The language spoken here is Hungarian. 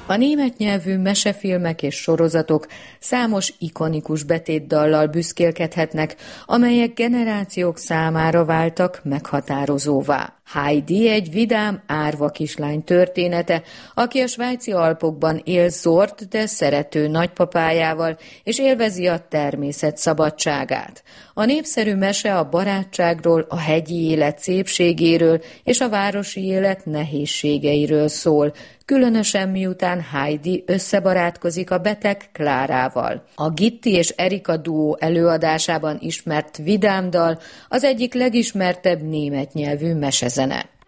A német nyelvű mesefilmek és sorozatok számos ikonikus betétdallal büszkélkedhetnek, amelyek generációk számára váltak meghatározóvá. Heidi egy vidám árva kislány története, aki a svájci Alpokban él zord, de szerető nagypapájával, és élvezi a természet szabadságát. A népszerű mese a barátságról, a hegyi élet szépségéről és a városi élet nehézségeiről szól, különösen miután Heidi összebarátkozik a beteg Klárával. A Gitti és Erika duó előadásában ismert vidám dal az egyik legismertebb német nyelvű mesezene.